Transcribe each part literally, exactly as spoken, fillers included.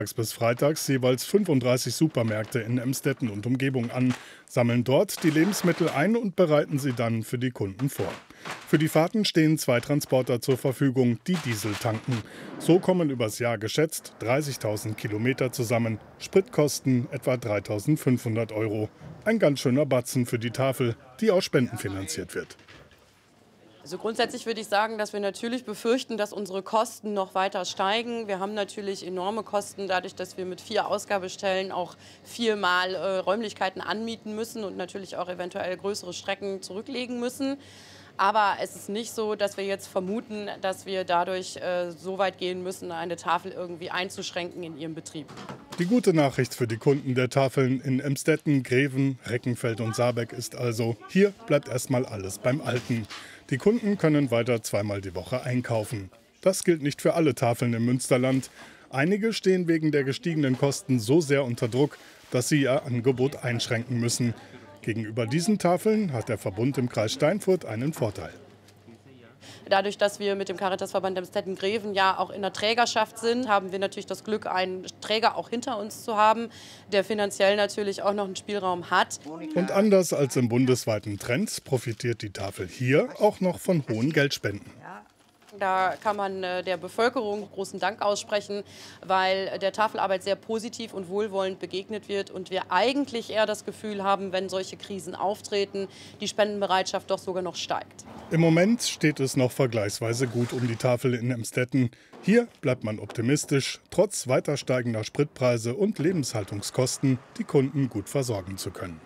bis freitags jeweils fünfunddreißig Supermärkte in Emstetten und Umgebung an, sammeln dort die Lebensmittel ein und bereiten sie dann für die Kunden vor. Für die Fahrten stehen zwei Transporter zur Verfügung, die Diesel tanken. So kommen übers Jahr geschätzt dreißigtausend Kilometer zusammen, Spritkosten etwa dreitausendfünfhundert Euro. Ein ganz schöner Batzen für die Tafel, die aus Spenden finanziert wird. Also grundsätzlich würde ich sagen, dass wir natürlich befürchten, dass unsere Kosten noch weiter steigen. Wir haben natürlich enorme Kosten dadurch, dass wir mit vier Ausgabestellen auch viermal äh, Räumlichkeiten anmieten müssen und natürlich auch eventuell größere Strecken zurücklegen müssen. Aber es ist nicht so, dass wir jetzt vermuten, dass wir dadurch äh, so weit gehen müssen, eine Tafel irgendwie einzuschränken in ihrem Betrieb. Die gute Nachricht für die Kunden der Tafeln in Emstetten, Greven, Reckenfeld und Saarbeck ist also, hier bleibt erstmal alles beim Alten. Die Kunden können weiter zweimal die Woche einkaufen. Das gilt nicht für alle Tafeln im Münsterland. Einige stehen wegen der gestiegenen Kosten so sehr unter Druck, dass sie ihr Angebot einschränken müssen. Gegenüber diesen Tafeln hat der Verbund im Kreis Steinfurt einen Vorteil. Dadurch, dass wir mit dem Caritasverband Emstetten-Greven ja auch in der Trägerschaft sind, haben wir natürlich das Glück, einen Träger auch hinter uns zu haben, der finanziell natürlich auch noch einen Spielraum hat. Und anders als im bundesweiten Trend profitiert die Tafel hier auch noch von hohen Geldspenden. Da kann man der Bevölkerung großen Dank aussprechen, weil der Tafelarbeit sehr positiv und wohlwollend begegnet wird und wir eigentlich eher das Gefühl haben, wenn solche Krisen auftreten, die Spendenbereitschaft doch sogar noch steigt. Im Moment steht es noch vergleichsweise gut um die Tafel in Emstetten. Hier bleibt man optimistisch, trotz weiter steigender Spritpreise und Lebenshaltungskosten die Kunden gut versorgen zu können.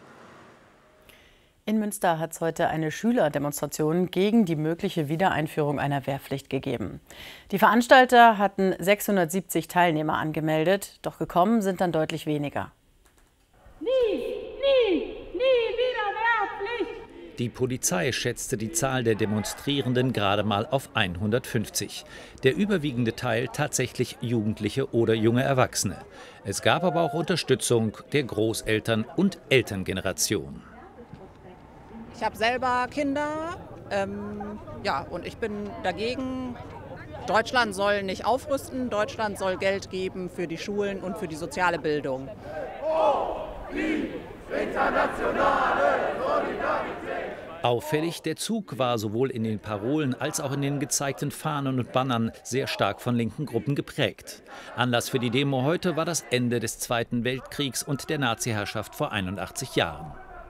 In Münster hat es heute eine Schülerdemonstration gegen die mögliche Wiedereinführung einer Wehrpflicht gegeben. Die Veranstalter hatten sechshundertsiebzig Teilnehmer angemeldet, doch gekommen sind dann deutlich weniger. Nie, nie, nie wieder Wehrpflicht! Die Polizei schätzte die Zahl der Demonstrierenden gerade mal auf hundertfünfzig. Der überwiegende Teil tatsächlich Jugendliche oder junge Erwachsene. Es gab aber auch Unterstützung der Großeltern und Elterngeneration. Ich habe selber Kinder, ähm, ja, und ich bin dagegen. Deutschland soll nicht aufrüsten, Deutschland soll Geld geben für die Schulen und für die soziale Bildung. Oh, die internationale Solidarität! Auffällig, der Zug war sowohl in den Parolen als auch in den gezeigten Fahnen und Bannern sehr stark von linken Gruppen geprägt. Anlass für die Demo heute war das Ende des Zweiten Weltkriegs und der Nazi-Herrschaft vor einundachtzig Jahren.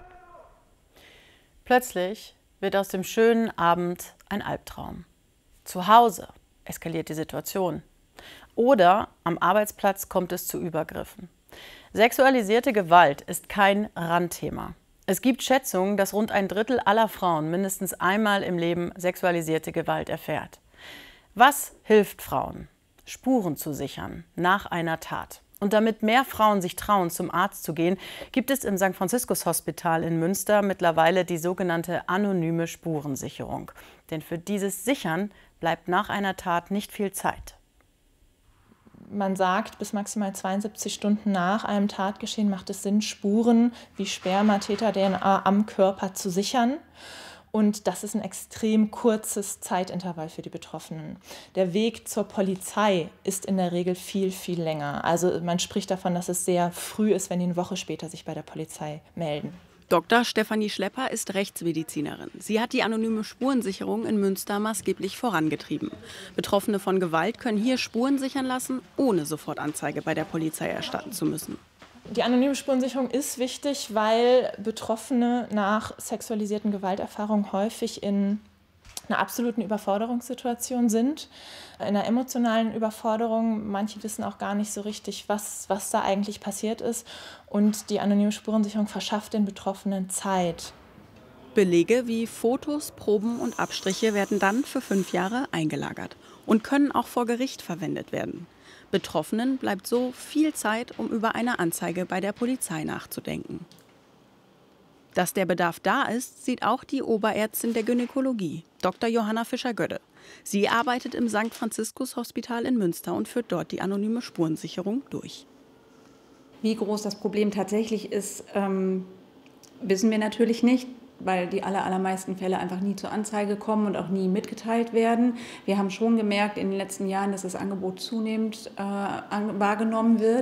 Plötzlich wird aus dem schönen Abend ein Albtraum. Zu Hause eskaliert die Situation. Oder am Arbeitsplatz kommt es zu Übergriffen. Sexualisierte Gewalt ist kein Randthema. Es gibt Schätzungen, dass rund ein Drittel aller Frauen mindestens einmal im Leben sexualisierte Gewalt erfährt. Was hilft Frauen? Spuren zu sichern nach einer Tat. Und damit mehr Frauen sich trauen, zum Arzt zu gehen, gibt es im Sankt Franziskus Hospital in Münster mittlerweile die sogenannte anonyme Spurensicherung. Denn für dieses Sichern bleibt nach einer Tat nicht viel Zeit. Man sagt, bis maximal zweiundsiebzig Stunden nach einem Tatgeschehen macht es Sinn, Spuren wie Sperma, Täter-D N A am Körper zu sichern. Und das ist ein extrem kurzes Zeitintervall für die Betroffenen. Der Weg zur Polizei ist in der Regel viel, viel länger. Also man spricht davon, dass es sehr früh ist, wenn die eine Woche später sich bei der Polizei melden. Doktor Stefanie Schlepper ist Rechtsmedizinerin. Sie hat die anonyme Spurensicherung in Münster maßgeblich vorangetrieben. Betroffene von Gewalt können hier Spuren sichern lassen, ohne sofort Anzeige bei der Polizei erstatten zu müssen. Die anonyme Spurensicherung ist wichtig, weil Betroffene nach sexualisierten Gewalterfahrungen häufig in einer absoluten Überforderungssituation sind, in einer emotionalen Überforderung. Manche wissen auch gar nicht so richtig, was, was da eigentlich passiert ist. Und die anonyme Spurensicherung verschafft den Betroffenen Zeit. Belege wie Fotos, Proben und Abstriche werden dann für fünf Jahre eingelagert und können auch vor Gericht verwendet werden. Betroffenen bleibt so viel Zeit, um über eine Anzeige bei der Polizei nachzudenken. Dass der Bedarf da ist, sieht auch die Oberärztin der Gynäkologie, Doktor Johanna Fischer-Gödde. Sie arbeitet im Sankt Franziskus Hospital in Münster und führt dort die anonyme Spurensicherung durch. Wie groß das Problem tatsächlich ist, ähm, wissen wir natürlich nicht, weil die aller, allermeisten Fälle einfach nie zur Anzeige kommen und auch nie mitgeteilt werden. Wir haben schon gemerkt in den letzten Jahren, dass das Angebot zunehmend äh, wahrgenommen wird.